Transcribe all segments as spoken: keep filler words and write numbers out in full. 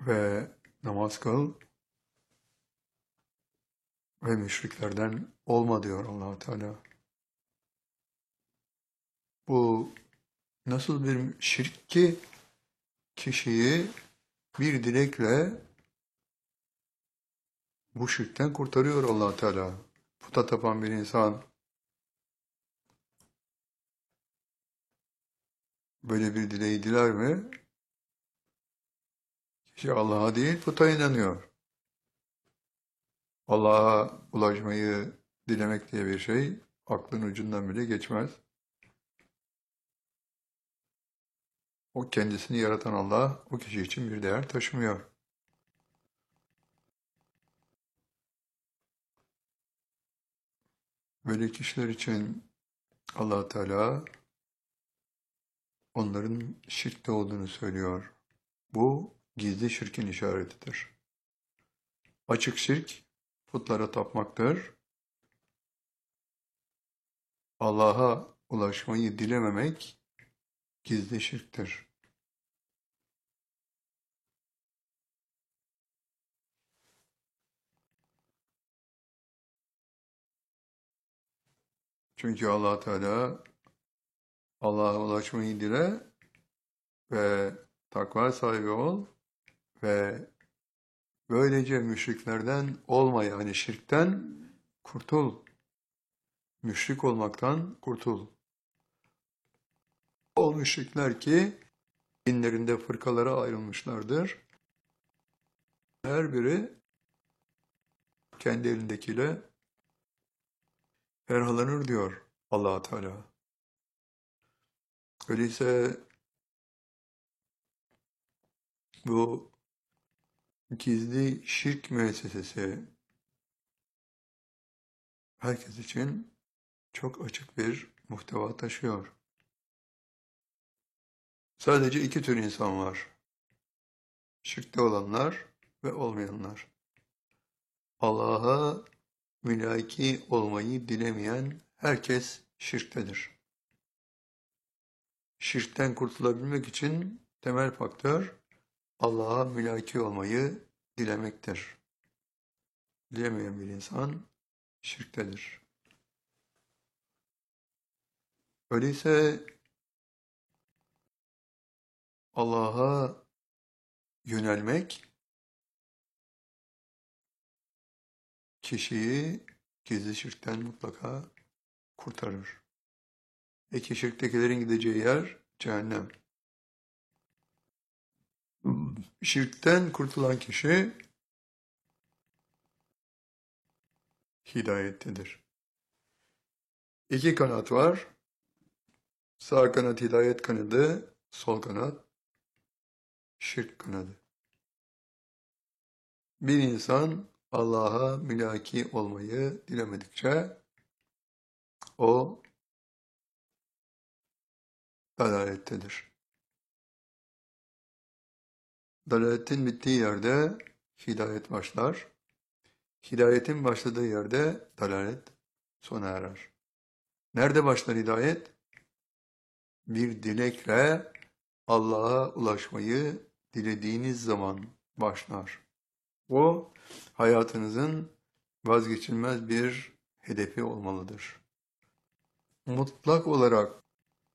ve namaz kıl ve müşriklerden olma diyor Allah Teala. Bu nasıl bir şirk ki kişiyi bir dilekle bu şirkten kurtarıyor Allah Teala. Puta tapan bir insan böyle bir dileği diler mi? Kişi Allah'a değil puta inanıyor. Allah'a ulaşmayı dilemek diye bir şey aklın ucundan bile geçmez. O kendisini yaratan Allah o kişi için bir değer taşımıyor. Böyle kişiler için Allah Teala onların şirkte olduğunu söylüyor. Bu gizli şirkin işaretidir. Açık şirk putlara tapmaktır. Allah'a ulaşmayı dilememek gizli şirktir. Çünkü Allah Teala Allah'a ulaşmayı dile ve takva sahibi ol ve böylece müşriklerden olma, yani şirkten kurtul. Müşrik olmaktan kurtul. O müşrikler ki dinlerinde fırkalara ayrılmışlardır. Her biri kendi elindekiyle ferahlanır diyor Allah Teala. Öyleyse bu gizli şirk müessesesi herkes için çok açık bir muhteva taşıyor. Sadece iki tür insan var. Şirkte olanlar ve olmayanlar. Allah'a mülaki olmayı dilemeyen herkes şirktedir. Şirkten kurtulabilmek için temel faktör Allah'a mülaki olmayı dilemektir. Dilemeyen bir insan şirktedir. Öyleyse Allah'a yönelmek kişiyi gizli şirkten mutlaka kurtarır. Peki şirktekilerin gideceği yer cehennem. Şirkten kurtulan kişi hidayettedir. İki kanat var. Sağ kanat hidayet kanadı, sol kanat şirk kanadı. Bir insan Allah'a mülaki olmayı dilemedikçe o dalalettedir. Dalaletin bittiği yerde hidayet başlar. Hidayetin başladığı yerde dalalet sona erer. Nerede başlar hidayet? Bir dilekle Allah'a ulaşmayı dilediğiniz zaman başlar. O hayatınızın vazgeçilmez bir hedefi olmalıdır. Mutlak olarak,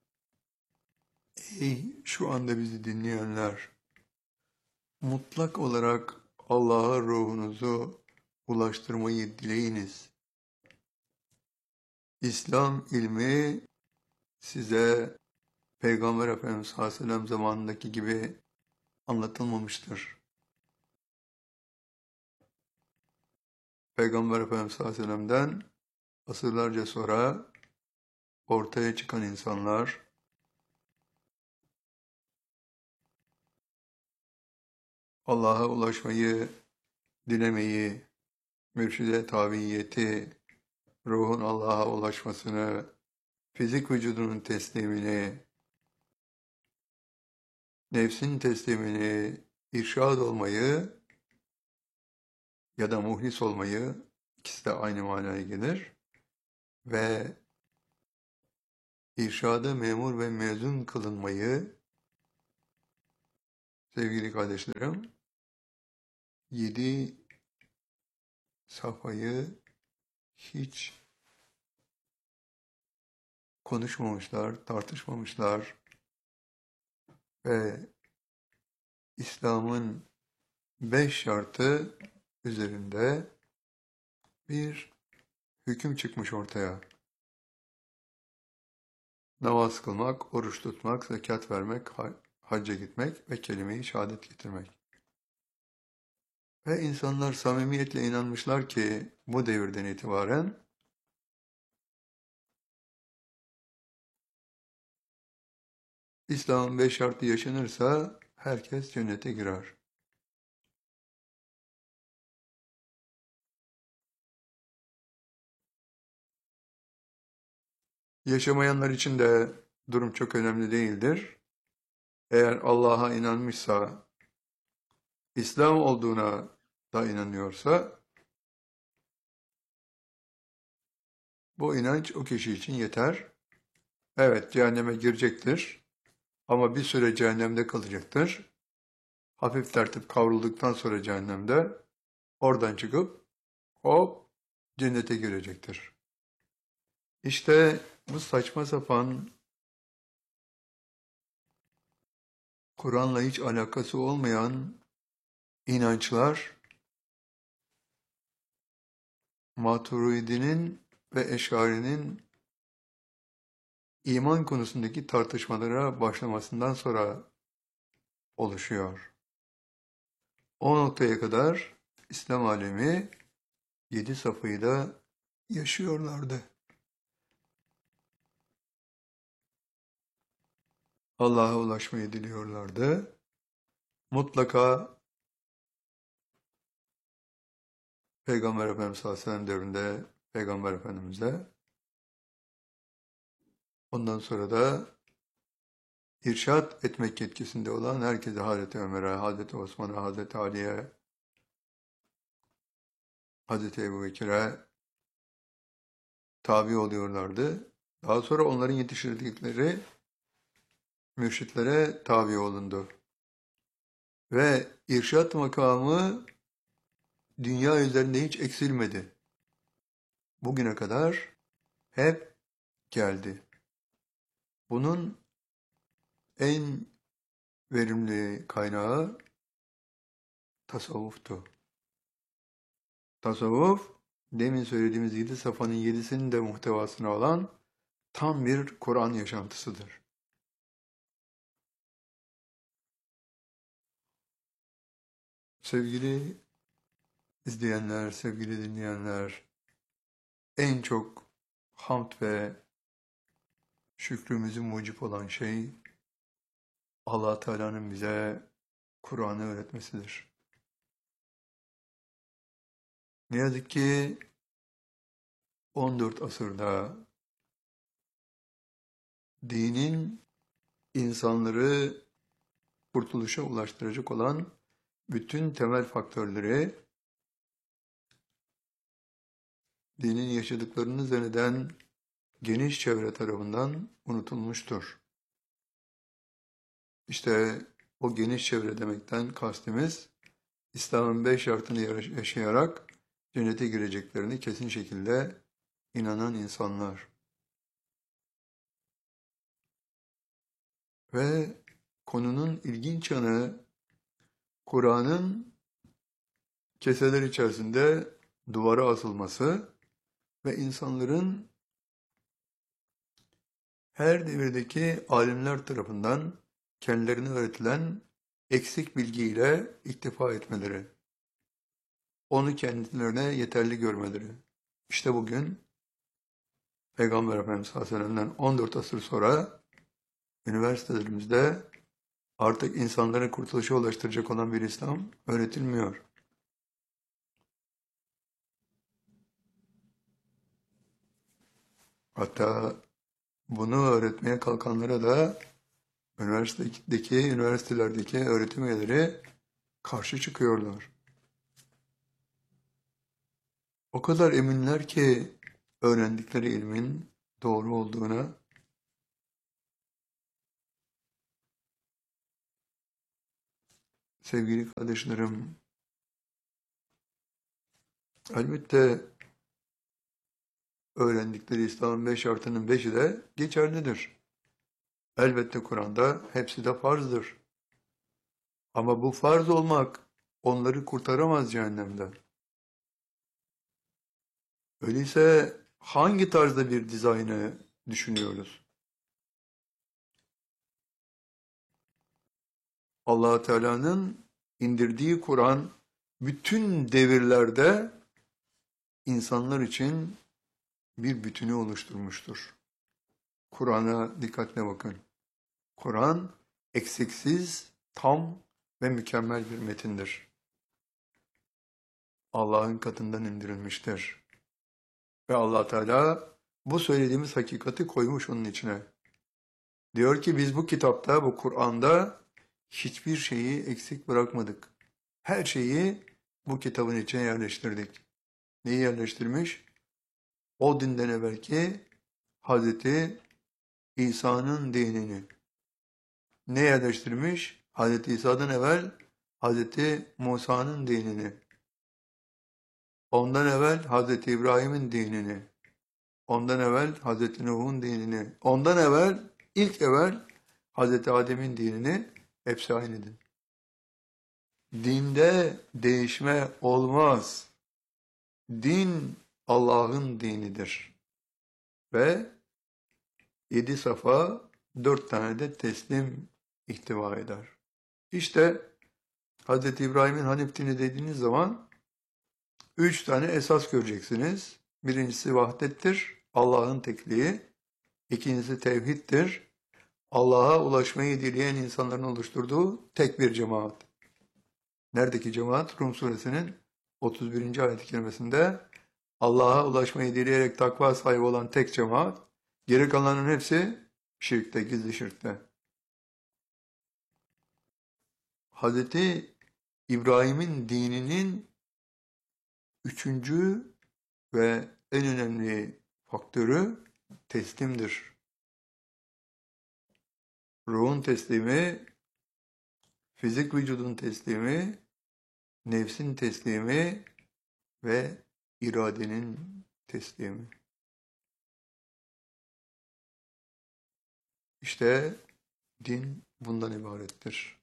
ey şu anda bizi dinleyenler, mutlak olarak Allah'a ruhunuzu ulaştırmayı dileyiniz. İslam ilmi size Peygamber Efendimiz sallallahu aleyhi ve sellem zamanındaki gibi anlatılmamıştır. Peygamber Efendimiz sallallahu aleyhi ve sellem'den asırlarca sonra ortaya çıkan insanlar Allah'a ulaşmayı dilemeyi, mürşide tabiyeti, ruhun Allah'a ulaşmasını, fizik vücudunun teslimini, nefsin teslimini, irşad olmayı ya da muhlis olmayı, ikisi de aynı manaya gelir ve irşada memur ve mezun kılınmayı, sevgili kardeşlerim, yedi safhayı hiç konuşmamışlar, tartışmamışlar ve İslam'ın beş şartı üzerinde bir hüküm çıkmış ortaya. Namaz kılmak, oruç tutmak, zekat vermek, hacca gitmek ve kelime-i şehadet getirmek. Ve insanlar samimiyetle inanmışlar ki bu devirden itibaren İslam'ın beş şartı yaşanırsa herkes cennete girer. Yaşamayanlar için de durum çok önemli değildir. Eğer Allah'a inanmışsa, İslam olduğuna da inanıyorsa, bu inanç o kişi için yeter. Evet, cehenneme girecektir ama bir süre cehennemde kalacaktır. Hafif tertip kavrulduktan sonra cehennemde oradan çıkıp hop cennete girecektir. İşte bu saçma sapan, Kur'an'la hiç alakası olmayan inançlar, Maturidi'nin ve Eş'ari'nin iman konusundaki tartışmalara başlamasından sonra oluşuyor. O noktaya kadar İslam alemi yedi safhayı da yaşıyorlardı. Allah'a ulaşmayı diliyorlardı. Mutlaka Peygamber Efendimiz sallallahu aleyhi ve sellem devrinde Peygamber Efendimiz'le, ondan sonra da irşad etmek yetkisinde olan herkese, Hazreti Ömer'e, Hazreti Osman'a, Hazreti Ali'ye, Hazreti Ebubekir'e tabi oluyorlardı. Daha sonra onların yetiştirdikleri mürşitlere tabi olundu. Ve irşad makamı dünya üzerinde hiç eksilmedi. Bugüne kadar hep geldi. Bunun en verimli kaynağı tasavvuftu. Tasavvuf, demin söylediğimiz yedi safhanın yedisinin de muhtevasını alan tam bir Kur'an yaşantısıdır. Sevgili izleyenler, sevgili dinleyenler, en çok hamd ve şükrümüzü mucip olan şey Allah Teala'nın bize Kur'an'ı öğretmesidir. Ne yazık ki on dört asırda dinin insanları kurtuluşa ulaştıracak olan bütün temel faktörleri dinin yaşadıklarını zanneden geniş çevre tarafından unutulmuştur. İşte o geniş çevre demekten kastimiz, İslam'ın beş şartını yaşayarak cennete gireceklerini kesin şekilde inanan insanlar. Ve konunun ilginç yanı, Kur'an'ın keseler içerisinde duvara asılması ve insanların her devirdeki alimler tarafından kendilerine öğretilen eksik bilgiyle iktifa etmeleri, onu kendilerine yeterli görmeleri. İşte bugün Peygamber Efendimiz sallallahu aleyhi ve sellem'den on dört asır sonra üniversitelerimizde artık insanları kurtuluşa ulaştıracak olan bir İslam öğretilmiyor. Hatta bunu öğretmeye kalkanlara da üniversitedeki, üniversitelerdeki öğretim üyeleri karşı çıkıyorlar. O kadar eminler ki öğrendikleri ilmin doğru olduğuna. Sevgili kardeşlerim, Elbette öğrendikleri İslam'ın beş şartının beşi de geçerlidir. Elbette Kur'an'da hepsi de farzdır. Ama bu farz olmak onları kurtaramaz cehennemden. Öyleyse hangi tarzda bir dizaynı düşünüyoruz? Allah Teala'nın indirdiği Kur'an bütün devirlerde insanlar için bir bütünü oluşturmuştur. Kur'an'a dikkatle bakın. Kur'an eksiksiz, tam ve mükemmel bir metindir. Allah'ın katından indirilmiştir. Ve Allah Teala bu söylediğimiz hakikati koymuş onun içine. Diyor ki biz bu kitapta, bu Kur'an'da hiçbir şeyi eksik bırakmadık. Her şeyi bu kitabın içine yerleştirdik. Neyi yerleştirmiş? O dinden evvelki Hazreti İsa'nın dinini. Ne yerleştirmiş? Hazreti İsa'dan evvel Hazreti Musa'nın dinini. Ondan evvel Hazreti İbrahim'in dinini. Ondan evvel Hazreti Nuh'un dinini. Ondan evvel, ilk evvel Hazreti Adem'in dinini. Hepsi aynıdır. Dinde değişme olmaz. Din Allah'ın dinidir. Ve yedi safa, dört tane de teslim ihtiva eder. İşte Hazreti İbrahim'in Hanif dini dediğiniz zaman üç tane esas göreceksiniz. Birincisi vahdettir, Allah'ın tekliği. İkincisi tevhiddir, Allah'a ulaşmayı dileyen insanların oluşturduğu tek bir cemaat. Neredeki cemaat? Rum suresinin otuz birinci ayet-i kerimesinde Allah'a ulaşmayı dileyerek takva sahibi olan tek cemaat, geri kalanların hepsi şirkte, gizli şirkte. Hazreti İbrahim'in dininin üçüncü ve en önemli faktörü teslimdir. Ruhun teslimi, fizik vücudun teslimi, nefsin teslimi ve iradenin teslimi. İşte din bundan ibarettir.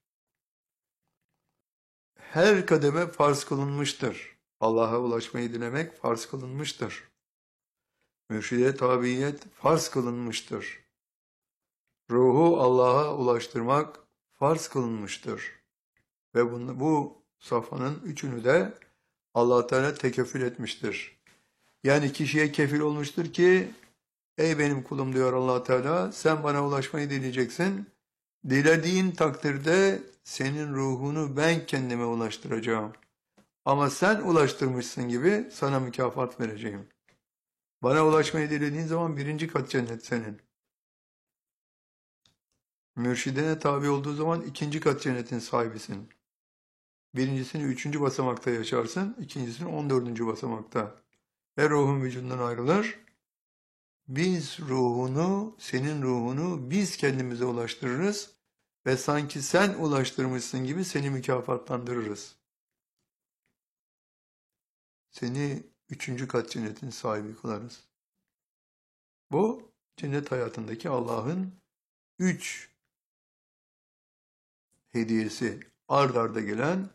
Her kademe farz kılınmıştır. Allah'a ulaşmayı dilemek farz kılınmıştır. Mürşide tabiyet farz kılınmıştır. Ruhu Allah'a ulaştırmak farz kılınmıştır. Ve bunu, bu safhanın üçünü de Allah Teala tekeffül etmiştir. Yani kişiye kefil olmuştur ki, ey benim kulum diyor Allah Teala, sen bana ulaşmayı dileyeceksin. Dilediğin takdirde senin ruhunu ben kendime ulaştıracağım. Ama sen ulaştırmışsın gibi sana mükafat vereceğim. Bana ulaşmayı dilediğin zaman birinci kat cennet senin. Mürşidine tabi olduğu zaman ikinci kat cennetin sahibisin. Birincisini üçüncü basamakta yaşarsın, ikincisini on dördüncü basamakta. Ve ruhun vücudundan ayrılır. Biz ruhunu, senin ruhunu biz kendimize ulaştırırız ve sanki sen ulaştırmışsın gibi seni mükafatlandırırız. Seni üçüncü kat cennetin sahibi kılarız. Bu cennet hayatındaki Allah'ın üç hediyesi ard arda gelen.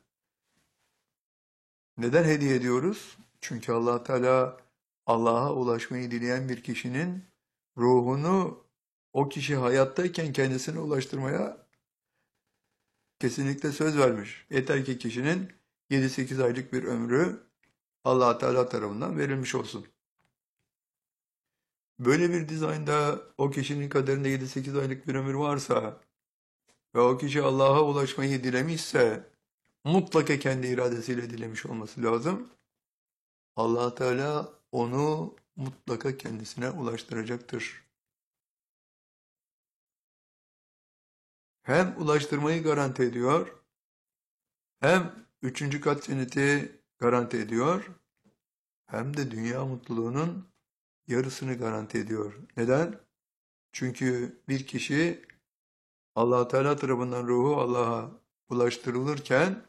Neden hediye ediyoruz? Çünkü Allah Teala Allah'a ulaşmayı dileyen bir kişinin ruhunu o kişi hayattayken kendisine ulaştırmaya kesinlikle söz vermiş. Yeter ki kişinin yedi sekiz aylık bir ömrü Allah Teala tarafından verilmiş olsun. Böyle bir dizaynda o kişinin kaderinde yedi sekiz aylık bir ömür varsa ve o kişi Allah'a ulaşmayı dilemişse mutlaka kendi iradesiyle dilemiş olması lazım. Allah Teala onu mutlaka kendisine ulaştıracaktır. Hem ulaştırmayı garanti ediyor, hem üçüncü kat cenneti garanti ediyor, hem de dünya mutluluğunun yarısını garanti ediyor. Neden? Çünkü bir kişi Allah Teala tarafından ruhu Allah'a ulaştırılırken